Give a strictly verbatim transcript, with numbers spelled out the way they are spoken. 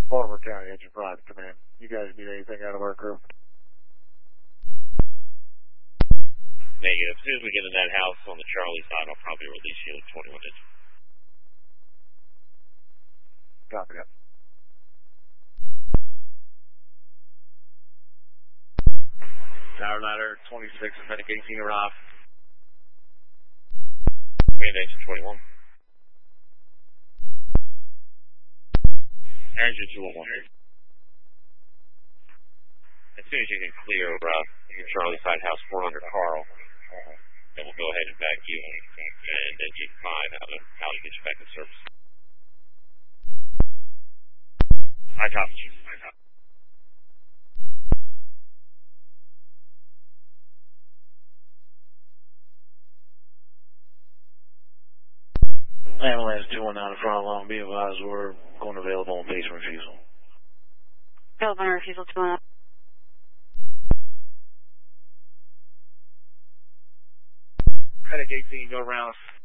Baltimore County Engine five Command. You guys need anything out of our crew? Negative. As soon as we get in that house on the Charlie side, I'll probably release you at twenty-one engine. Copy that. Tower ladder twenty-six, Fennec eighteen arrive. Command engine twenty-one. Engine two oh one. As soon as you can clear uh, your Charlie side house four hundred Carl, uh, then we'll go ahead and back you, and then you can find how to, how to get you back in service. I copy you. I copy. Ambulance two one nine in front of Long, be advised we're going available on base refusal. Available on refusal two one nine. Fennec eighteen, go around.